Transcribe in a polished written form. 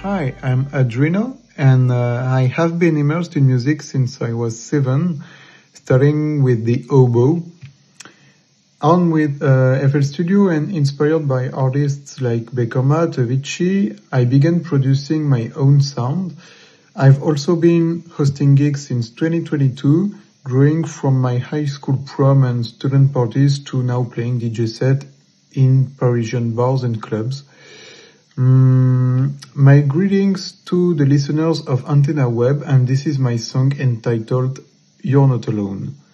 Hi, I'm Adrino, and I have been immersed in music since I was 7, starting with the oboe. On with FL Studio and inspired by artists like Becoma, Avicii, I began producing my own sound. I've also been hosting gigs since 2022, growing from my high school prom and student parties to now playing DJ set in Parisian bars and clubs. My greetings to the listeners of Antenna Web, and this is my song entitled You're Not Alone.